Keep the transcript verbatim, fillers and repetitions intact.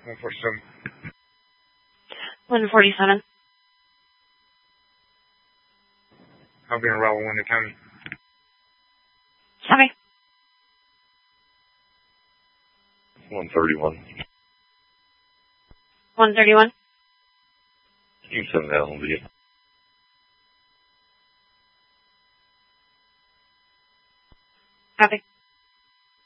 one forty-seven. one forty-seven. I'll be in Rawawanda County. Copy. one thirty-one. one thirty-one. You can send that on to you. Copy.